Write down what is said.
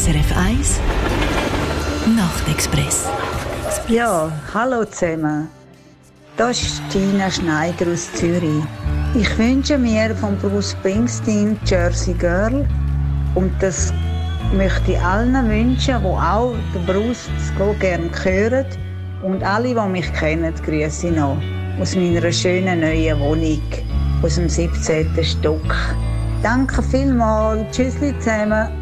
SRF 1 Nachtexpress. Ja, hallo zusammen. Das ist Tina Schneider aus Zürich. Ich wünsche mir von Bruce Springsteen Jersey Girl und das möchte ich allen wünschen, die auch den Bruce so gerne hören. Und alle, die mich kennen, grüße ich noch aus meiner schönen neuen Wohnung aus dem 17. Stock. Danke vielmals. Tschüssli zusammen.